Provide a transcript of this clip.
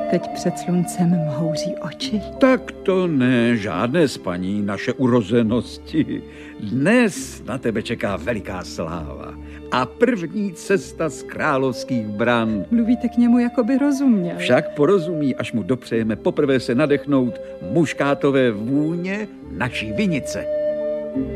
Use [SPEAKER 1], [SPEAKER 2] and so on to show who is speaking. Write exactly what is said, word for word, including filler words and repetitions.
[SPEAKER 1] Teď před sluncem mhouří oči.
[SPEAKER 2] Tak to ne, žádné spaní, naše urozenosti. Dnes na tebe čeká veliká sláva a první cesta z královských bran.
[SPEAKER 1] Mluvíte k němu, jako by rozuměl.
[SPEAKER 2] Však porozumí, až mu dopřejeme poprvé se nadechnout muškátové vůně naší vinice.